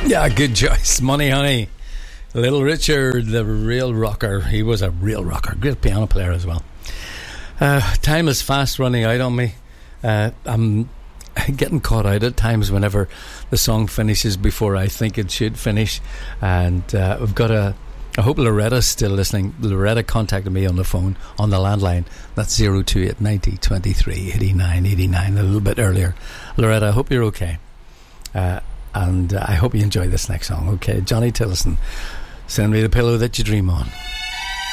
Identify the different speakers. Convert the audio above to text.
Speaker 1: Yeah, good choice. Money Honey. Little Richard, the real rocker. He was a real rocker. Great piano player as well. Time is fast running out on me. I'm getting caught out at times whenever the song finishes before I think it should finish. And we've got I hope Loretta's still listening. Loretta contacted me on the phone, on the landline. That's 028 90 23 89 89, a little bit earlier. Loretta, I hope you're okay. And I hope you enjoy this next song. Okay, Johnny Tillotson, Send Me the Pillow That You Dream On.